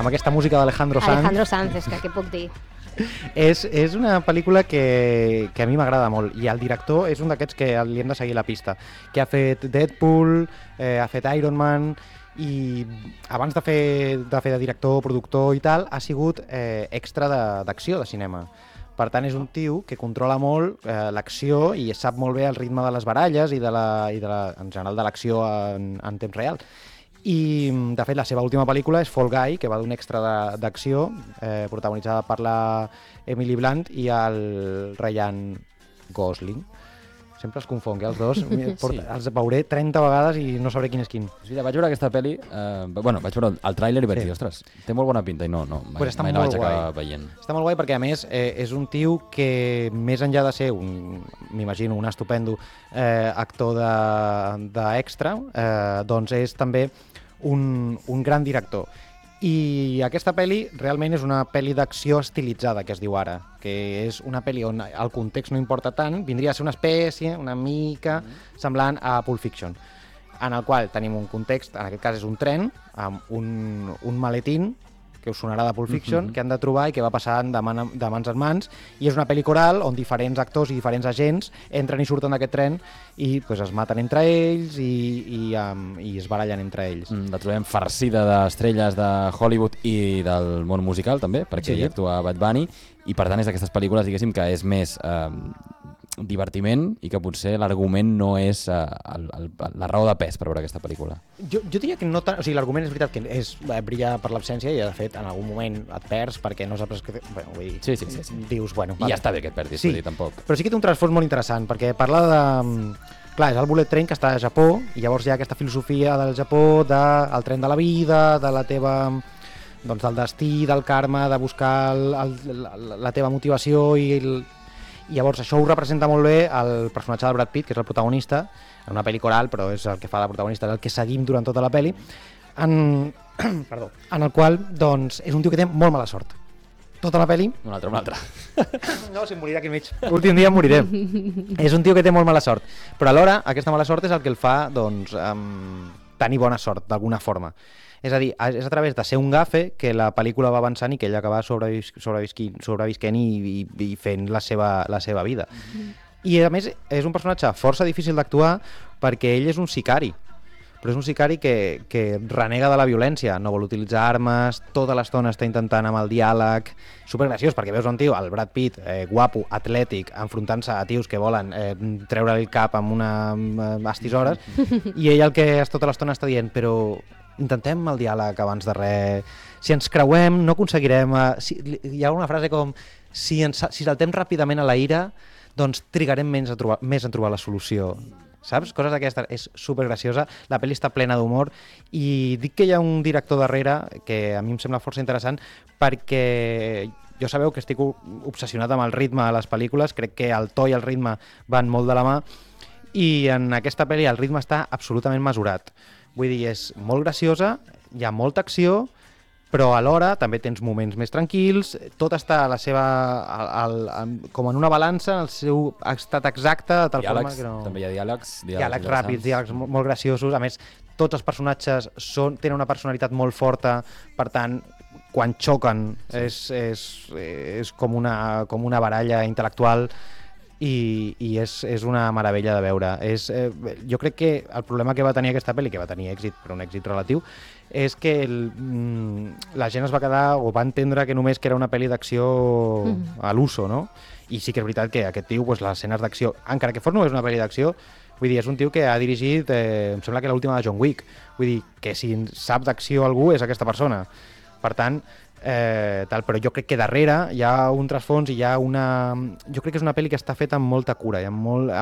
amb aquesta música d'Alejandro Sanz. Alejandro Sanz, és que què puc dir? És una pel·lícula que a mi m'agrada molt, i el director és un d'aquests que li hem de seguir la pista, que ha fet Deadpool, ha fet Iron Man, i abans de fer de director, productor i tal, ha sigut extra d'acció de cinema. Per tant, és un tio que controla molt l'acció i sap molt bé el ritme de les baralles i en general de l'acció en temps real. I, de fet, la seva última pel·lícula és Fall Guy, que va d'un extra d'acció, protagonitzada per la Emily Blunt i el Ryan Gosling. Sempre els confonc, els dos. Sí. Els veuré 30 vegades i no sabré quin és quin. Sí, vaig veure aquesta pel·li, vaig veure el tràiler i vaig dir, ostres, té molt bona pinta, i no, mai la vaig acabar veient. Està molt guai perquè, a més, és un tio que, més enllà de ser, m'imagino, un estupendo actor d'extra, doncs és també un gran director. I aquesta pel·li realment és una pel·li d'acció estilitzada, que es diu ara, que és una pel·li on el context no importa tant, vindria a ser una espècie, una mica semblant a Pulp Fiction, en el qual tenim un context, en aquest cas és un tren, amb un maletín, que us sonarà de Pulp Fiction, que han de trobar i que va passant de mans en mans, i és una pel·li coral on diferents actors i diferents agents entren i surten d'aquest tren i es maten entre ells i es barallen entre ells. La trobem farcida d'estrelles de Hollywood i del món musical, també, perquè hi actua Bad Bunny, i per tant és d'aquestes pel·lícules, diguéssim, que és més divertiment i que potser l'argument no és la raó de pes per veure aquesta pel·lícula. Jo diria que no tant... O sigui, l'argument és veritat que brilla per l'absència i, de fet, en algun moment et perds perquè no saps... Bueno, vull dir, sí. Dius, bueno... I ja està bé que et perdis, vull dir, tampoc. Però sí que té un trasfons molt interessant, perquè parla de... Clar, és el Bullet Train que està a Japó, i llavors hi ha aquesta filosofia del Japó, del tren de la vida, de la teva... doncs del destí, del karma, de buscar la teva motivació i llavors això ho representa molt bé el personatge del Brad Pitt, que és el protagonista, en una pel·li coral, però és el que fa de protagonista, és el que seguim durant tota la pel·li, en el qual doncs, és un tio que té molt mala sort. Tota la pel·li... Un altre. No, si em moriré aquí al mig. L'últim dia em moriré. És un tio que té molt mala sort, però alhora aquesta mala sort és el que el fa doncs, tenir bona sort, d'alguna forma. És a dir, és a través de ser un gafe que la pel·lícula va avançant i que ell acaba sobrevisquent i fent la seva vida. I a més és un personatge força difícil d'actuar perquè ell és un sicari, però és un sicari que renega de la violència, no vol utilitzar armes, tota l'estona està intentant amb el diàleg, supergraciós perquè veus un tio, el Brad Pitt, guapo, atlètic, enfrontant-se a tios que volen treure el cap amb unes tisores, i ell el que tota l'estona està dient, però intentem el diàleg abans de res, si ens creuem no aconseguirem, hi ha una frase com si saltem ràpidament a la ira doncs trigarem més en trobar la solució, saps? Coses d'aquestes, és supergraciosa, la pel·li està plena d'humor i dic que hi ha un director darrere que a mi em sembla força interessant perquè jo sabeu que estic obsessionat amb el ritme de les pel·lícules, crec que el to i el ritme van molt de la mà i en aquesta pel·li el ritme està absolutament mesurat. Vull dir, és molt graciosa, hi ha molta acció, però alhora també tens moments més tranquils, tot està a la seva, com en una balança, en el seu estat exacte, de tal forma que no... També hi ha diàlegs ràpids, diàlegs molt graciosos, a més, tots els personatges tenen una personalitat molt forta, per tant, quan xoquen és com una baralla intel·lectual i és una meravella de veure. Jo crec que el problema que va tenir aquesta pel·li, que va tenir èxit, però un èxit relatiu, és que la gent es va quedar o va entendre que només que era una pel·li d'acció a l'uso, no? I sí que és veritat que aquest tio, les escenes d'acció, encara que fos només una pel·li d'acció, vull dir, és un tio que ha dirigit, em sembla que l'última de John Wick, vull dir, que si sap d'acció algú és aquesta persona. Per tant, però jo crec que darrere hi ha un trasfons i hi ha jo crec que és una pel·li que està feta amb molta cura i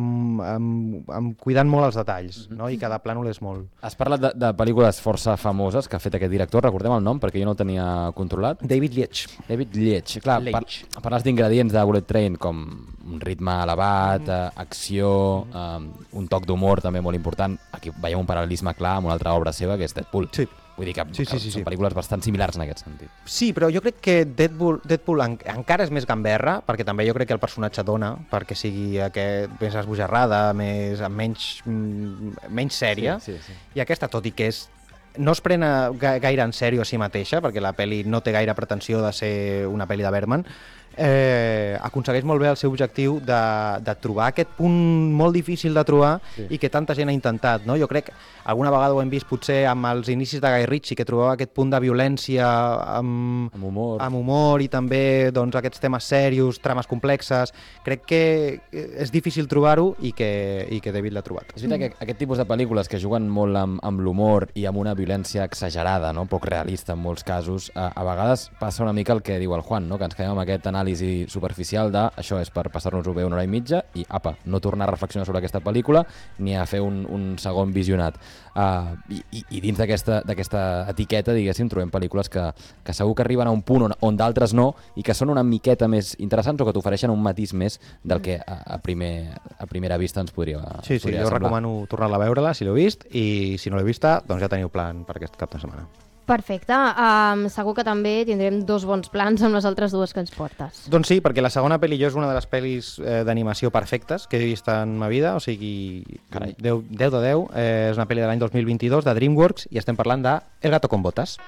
cuidant molt els detalls, no? I cada plànol és molt... Has parlat de pel·lícules força famoses que ha fet aquest director, recordem el nom perquè jo no el tenia controlat. David Leitch. Clar, parles d'ingredients de Bullet Train com un ritme elevat, acció, un toc d'humor també molt important. Aquí veiem un paral·lelisme clar amb una altra obra seva que és Deadpool. Sí. Vull dir que són pel·lícules bastant similars en aquest sentit. Sí, però jo crec que Deadpool encara és més gamberra, perquè també jo crec que el personatge dona perquè sigui més esbojarrada, amb menys sèria, i aquesta, tot i que és no es pren gaire en sèrio a si mateixa, perquè la pel·li no té gaire pretensió de ser una pel·li de Bergman, aconsegueix molt bé el seu objectiu de trobar aquest punt molt difícil de trobar i que tanta gent ha intentat, no? Jo crec, alguna vegada ho hem vist potser amb els inicis de Guy Ritchie, que trobava aquest punt de violència amb humor i també doncs, aquests temes serios, trames complexes. Crec que és difícil trobar-ho i que David l'ha trobat. És veritat que aquest tipus de pel·lícules que juguen molt amb l'humor i amb una violència exagerada, no? Poc realista en molts casos, a vegades passa una mica el que diu el Juan, no? Que ens quedem amb aquest anàlisi superficial de això és per passar-nos-ho bé una hora i mitja i apa, no tornar a reflexionar sobre aquesta pel·lícula ni a fer un segon visionat. I dins d'aquesta etiqueta, diguéssim, trobem pel·lícules que segur que arriben a un punt on d'altres no i que són una miqueta més interessants o que t'ofereixen un matís més del que a primera vista ens podria semblar. Jo recomano tornar-la a veure-la si l'heu vist i si no l'heu vista, doncs ja teniu plan per aquest cap de setmana. Perfecte. Segur que també tindrem 2 bons plans amb les altres 2 que ens portes. Doncs sí, perquè la segona pel·li jo és una de les pel·lis d'animació perfectes que he vist en ma vida, o sigui, 10 de 10. És una pel·li de l'any 2022 de DreamWorks i estem parlant de El gato con botas.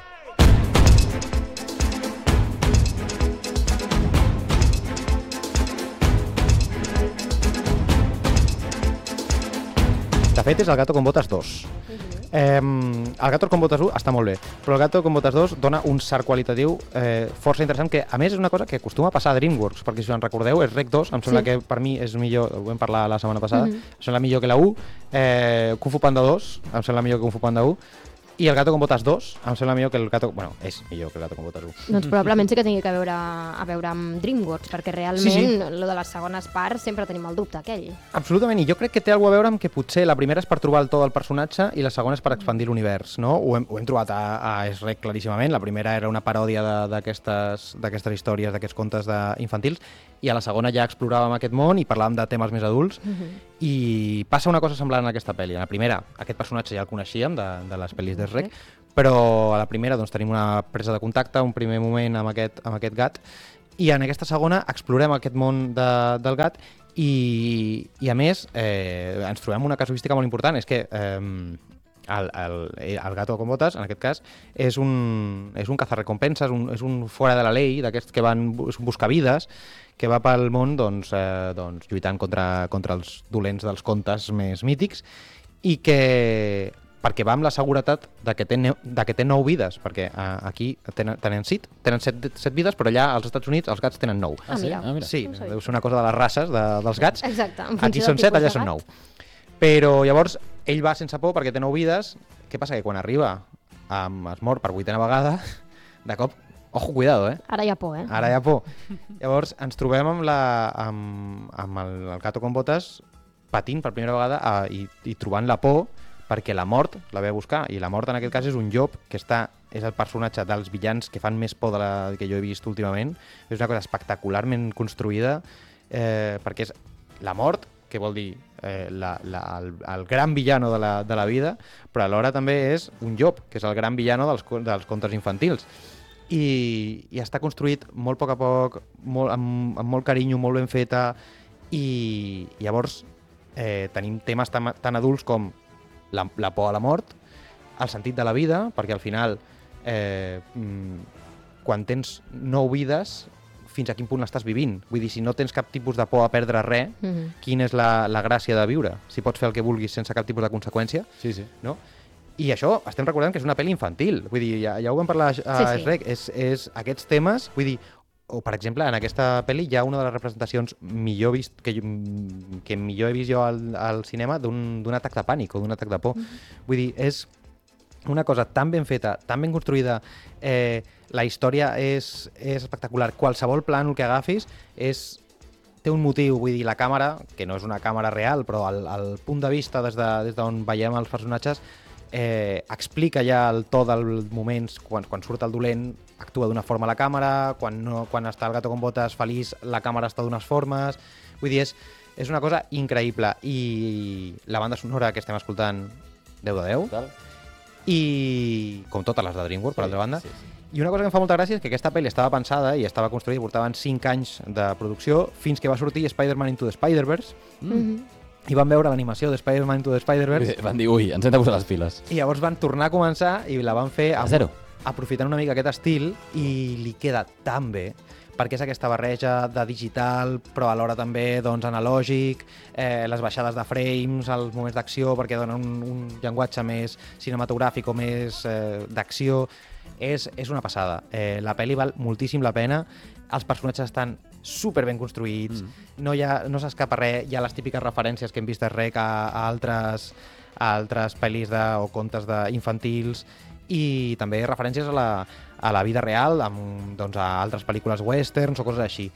De fet, és El gato con botas 2. El Gato con Botas 1 està molt bé, però el Gato con Botas 2 dona un salt qualitatiu força interessant, que a més és una cosa que acostuma a passar a DreamWorks, perquè si us en recordeu, és Rec 2, em sembla que per mi és millor, ho vam parlar la setmana passada, em sembla millor que la 1, Kung Fu Panda 2, em sembla millor que Kung Fu Panda 1, i el Gato con Botas 2 em sembla millor que el Gato... Bueno, és millor que el Gato con Botas 1. Doncs probablement sí que tingui a veure amb DreamWorks, perquè realment lo de les segones parts sempre tenim el dubte aquell. Absolutament, i jo crec que té alguna a veure amb que potser la primera és per trobar el to del personatge i la segona és per expandir l'univers, no? Ho hem trobat a Shrek claríssimament. La primera era una paròdia d'aquestes històries, d'aquests contes infantils, i a la segona ja exploràvem aquest món i parlàvem de temes més adults, i passa una cosa semblant en aquesta pel·li. En la primera, aquest personatge ja el coneixíem de les pel·lis de Shrek, però a la primera doncs, tenim una presa de contacte, un primer moment amb aquest gat, i en aquesta segona explorem aquest món del gat i a més ens trobem una casuística molt important, és que el gato con botas, en aquest cas, és un cazarrecompenses, és un fora de la llei, d'aquests que van buscar vides, que va pel món doncs, lluitant contra els dolents dels contes més mítics i perquè va amb la seguretat de que té 9 vides, perquè aquí tenen 7 vides, però allà als Estats Units els gats tenen 9. Ah, mira. Sí, deu ser una cosa de les races dels gats. Exacte. Aquí són 7, allà són 9. Però llavors ell va sense por perquè té 9 vides. Què passa? Que quan arriba es mor per 8a vegada, de cop, ojo, cuidado, Ara hi ha por, Ara hi ha por. Llavors ens trobem amb el Gato con Botas patint per primera vegada i trobant la por perquè la mort la ve a buscar, i la mort en aquest cas és un llop que és el personatge dels villans que fan més por que jo he vist últimament. És una cosa espectacularment construïda perquè és la mort, que vol dir el gran villano de la vida, però alhora també és un llop, que és el gran villano dels contes infantils. I està construït molt a poc a poc, amb molt carinyo, molt ben feta, i llavors tenim temes tan adults com la por a la mort, el sentit de la vida, perquè al final quan tens 9 vides, fins a quin punt l'estàs vivint? Vull dir, si no tens cap tipus de por a perdre res, quina és la gràcia de viure? Si pots fer el que vulguis sense cap tipus de conseqüència, no? I això estem recordant que és una pel·li infantil. Vull dir, ja ho vam parlar a Shrek, és aquests temes, vull dir, o per exemple, en aquesta pel·li hi ha una de les representacions que millor he vist jo al cinema d'un atac de pànic o d'un atac de por. Vull dir, és una cosa tan ben feta, tan ben construïda, la història és espectacular. Qualsevol plànol que agafis té un motiu, vull dir, la càmera, que no és una càmera real, però el punt de vista des d'on veiem els personatges explica ja el to dels moments. Quan surt el dolent actua d'una forma la càmera, quan està el Gato con Botas feliç la càmera està d'unes formes. Vull dir, és una cosa increïble, i la banda sonora que estem escoltant 10 de 10. Total. I com totes les de DreamWorks, per altra banda. I una cosa que em fa molta gràcia és que aquesta pel·li estava pensada i estava construïda, portaven 5 anys de producció fins que va sortir Spider-Man Into the Spider-Verse. i van veure l'animació de Spider-Man Into the Spider-Verse Van dir, ui, ens hem de posar les piles. i llavors van tornar a començar i la van fer A zero. aprofitant una mica aquest estil i li queda tan bé perquè és aquesta barreja de digital però alhora també doncs, analògic, les baixades de frames, els moments d'acció perquè donen un llenguatge més cinematogràfic o més d'acció. És una passada. La pel·li val moltíssim la pena, els personatges estan super ben construïts, no s'escapa res, hi ha les típiques referències que hem vist a Rec a altres pel·lis o contes infantils i també referències a la vida real, doncs, a altres pel·lícules westerns o coses així.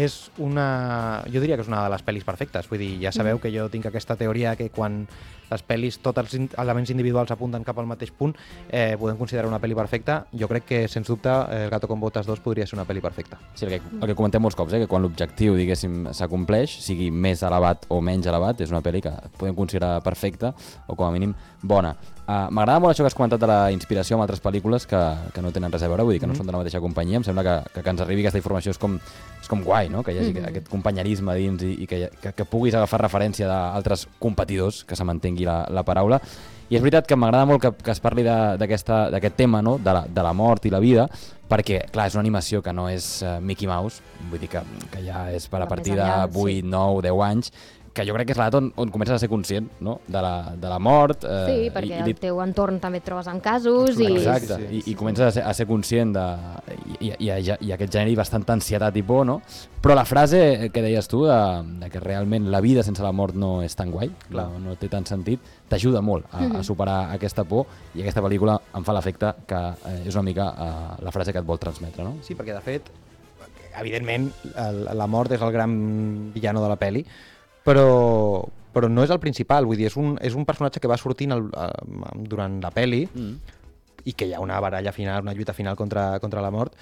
Jo diria que és una de les pel·lis perfectes, vull dir, ja sabeu que jo tinc aquesta teoria que quan les pel·lis, tots els elements individuals apunten cap al mateix punt, podem considerar una pel·li perfecta. Jo crec que, sens dubte, El gato con botas 2 podria ser una pel·li perfecta. Sí, el que comentem molts cops, que quan l'objectiu, diguéssim, s'acompleix, sigui més elevat o menys elevat, és una pel·li que podem considerar perfecta o, com a mínim, bona. M'agrada molt això que has comentat de la inspiració en altres pel·lícules que no tenen res a veure, vull dir que no són de la mateixa companyia. Em sembla que ens arribi aquesta informació és com guai, no? Que hi hagi aquest companyerisme dins i que puguis agafar referència d'altres competidors, que se m'entengui la paraula. I és veritat que m'agrada molt que es parli d'aquest tema, no? de la mort i la vida, perquè, clar, és una animació que no és Mickey Mouse, vull dir que ja és per a partir de 8, 9, 10 anys, que jo crec que és l'edat on comences a ser conscient, no? de la mort. Sí, perquè al teu entorn també et trobes en casos. Exacte, i comences a ser conscient i aquest gènere bastant ansietat i por, no? Però la frase que deies tu, de que realment la vida sense la mort no és tan guai, no té tant sentit, t'ajuda molt a superar aquesta por, i aquesta pel·lícula em fa l'efecte que és una mica la frase que et vol transmetre, no? Sí, perquè de fet, evidentment, la mort és el gran villano de la pel·li, però no és el principal, vull dir, és un personatge que va sortint durant la pel·li i que hi ha una baralla final, una lluita final contra la mort,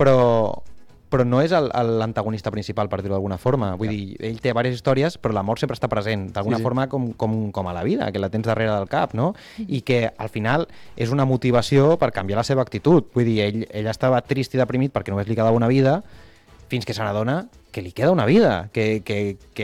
però no és l'antagonista principal, per dir-ho d'alguna forma. Vull dir, ell té diverses històries, però la mort sempre està present, d'alguna forma com a la vida, que la tens darrere del cap, no? I que al final és una motivació per canviar la seva actitud. Vull dir, ell estava trist i deprimit perquè només li quedava una vida, fins que se n'adona que li queda una vida, que